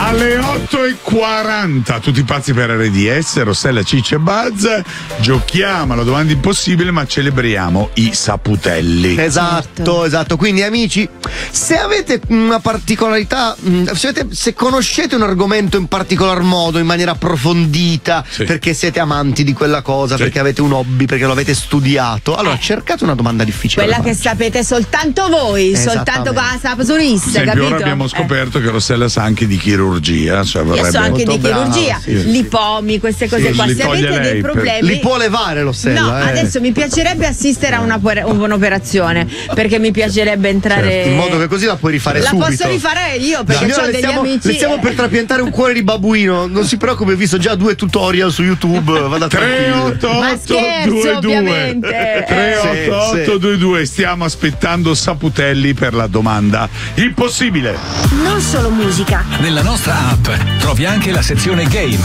Alle 8:40, tutti pazzi per RDS, Rossella, Ciccia e Buzz. Giochiamo alla domanda impossibile, ma celebriamo i saputelli. Esatto. Quindi, amici, se avete una particolarità, se conoscete un argomento in particolar modo, in maniera approfondita, perché siete amanti di quella cosa, perché avete un hobby, perché lo avete studiato, allora cercate una domanda difficile. Quella che sapete soltanto voi, soltanto qua a Saputurista, capito? Ora abbiamo scoperto che Rossella sa anche di chirurgia. Io so anche di chirurgia, lipomi, queste cose qua. Se avete dei problemi, li può levare Rossella. No, adesso mi piacerebbe assistere a un'operazione, perché mi piacerebbe entrare in modo che così la puoi rifare subito. La posso rifare io, perché ho degli amici. Le stiamo per trapiantare un cuore di babbuino. Non si preoccupi, ho visto già 2 tutorial su YouTube. Vada 38822 38822. Stiamo aspettando Saputelli per la domanda impossibile. Non solo musica. Nella nostra app trovi anche la sezione game